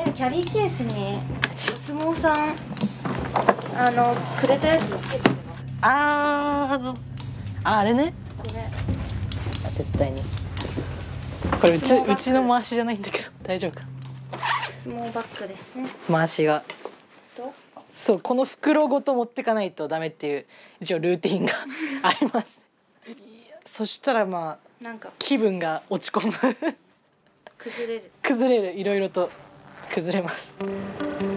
キャリーケースにお相撲さんくれたやつつけてるの。 あれね。 これ絶対にこれうちの回しじゃないんだけど大丈夫か。 相撲バッグですね。 回しがとそうこの袋ごと持ってかないとダメっていう一応ルーティンがあります。いやそしたらまあなんか気分が落ち込む崩れる崩れるいろいろと崩れます。